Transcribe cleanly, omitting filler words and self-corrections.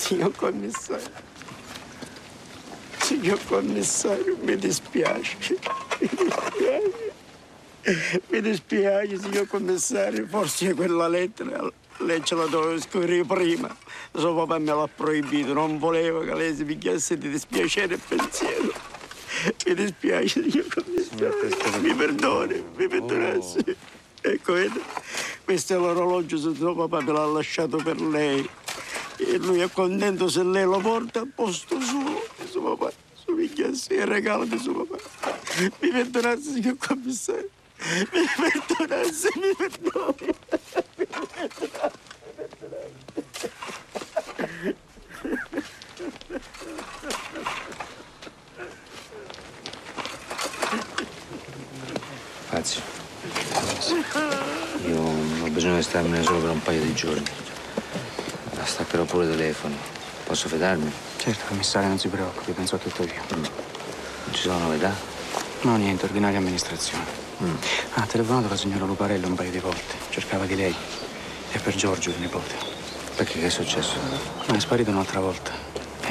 Signor commissario, mi dispiace. Mi dispiace, signor commissario. Forse quella lettera lei ce la doveva scrivere prima. Suo papà me l'ha proibito, non voleva che lei si picchiasse di dispiacere e pensiero. Mi dispiace, signor commissario. Mi perdoni, mi perdonassi. Ecco, vede, questo è l'orologio che suo papà me l'ha lasciato per lei. E lui è contento se lei lo porta a posto suo. Suo papà, suo picchiassi e regalo di suo papà. Mi perdonassi, signor commissario. Mi perdonassi, mi perdoni. Fazio, io ho bisogno di starmene solo per un paio di giorni. Staccherò pure il telefono. Posso fidarmi? Certo, commissario, non si preoccupi, penso a tutto io. Non ci sono novità? No, niente, ordinaria amministrazione. Ha telefonato la signora Luparello un paio di volte. Cercava di lei. E per Giorgio, il nipote. Perché che è successo? Ma è sparito un'altra volta.